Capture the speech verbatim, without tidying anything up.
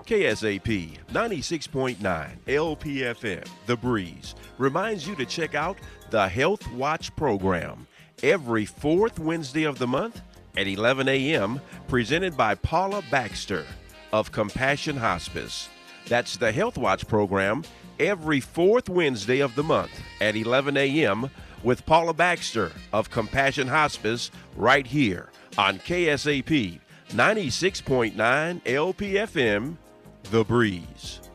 K S A P ninety-six point nine L P F M, The Breeze, reminds you to check out the Health Watch program every fourth Wednesday of the month at eleven a.m., presented by Paula Baxter of Compassion Hospice. That's the Health Watch program every fourth Wednesday of the month at eleven a.m. with Paula Baxter of Compassion Hospice right here on K S A P ninety-six point nine L P F M, The Breeze.